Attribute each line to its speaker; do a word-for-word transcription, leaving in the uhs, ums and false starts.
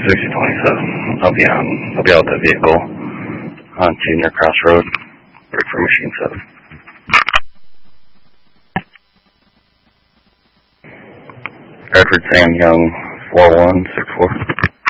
Speaker 1: sixty twenty-seven. I'll be on. I'll be out the vehicle on Junior Crossroad. Break for Machine Seven. Bradford Sam Young, four one six four.